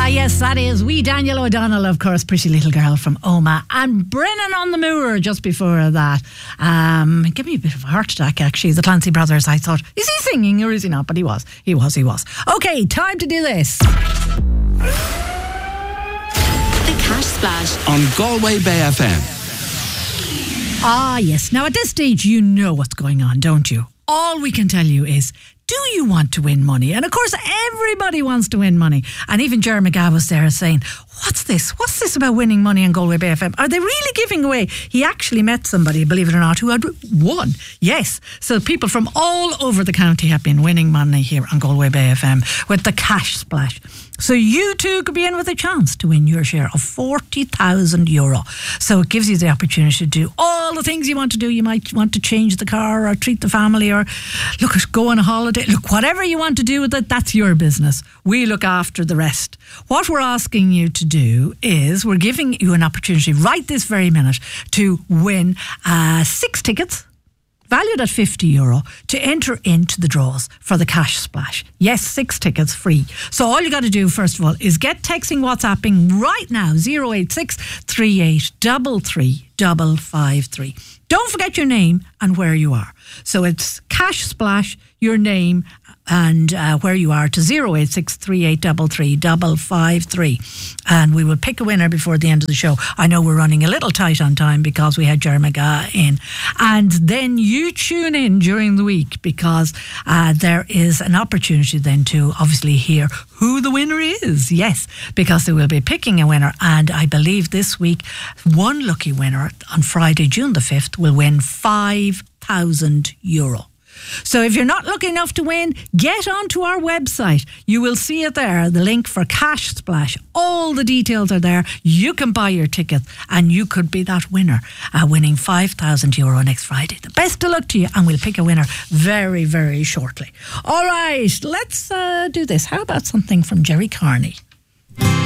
Yes, that is wee Daniel O'Donnell, of course, Pretty Little Girl from Oma, and Brennan on the Moor just before that. Give me a bit of a heart attack, actually. The Clancy Brothers, I thought, is he singing or is he not? But he was. Okay, time to do this. The Cash Splash on Galway Bay FM. Ah, yes. Now, at this stage, you know what's going on, don't you? All we can tell you is, do you want to win money? And of course, everybody wants to win money. And even Jerry McGaw was there saying, what's this? What's this about winning money on Galway Bay FM? Are they really giving away? He actually met somebody, believe it or not, who had won. Yes. So people from all over the county have been winning money here on Galway Bay FM with the Cash Splash. So you too could be in with a chance to win your share of €40,000. So it gives you the opportunity to do all the things you want to do. You might want to change the car or treat the family or go on a holiday. Look, whatever you want to do with it, that's your business. We look after the rest. What we're asking you to do is we're giving you an opportunity right this very minute to win 6 tickets valued at €50 to enter into the draws for the Cash Splash. Yes, 6 tickets free. So all you got to do, first of all, is get texting, WhatsApping right now, 086 3833 553. Don't forget your name and where you are. So it's Cash Splash, your name and where you are to 086 3833 553. And we will pick a winner before the end of the show. I know we're running a little tight on time because we had Jerry McGaw in. And then you tune in during the week because there is an opportunity then to obviously hear who the winner is. Yes, because they will be picking a winner. And I believe this week, one lucky winner on Friday, June the 5th, will win €5,000. So if you're not lucky enough to win, get onto our website. You will see it there, the link for Cash Splash. All the details are there. You can buy your ticket and you could be that winner, winning €5,000 next Friday. The best of luck to you, and we'll pick a winner very, very shortly. All right, let's do this. How about something from Jerry Carney?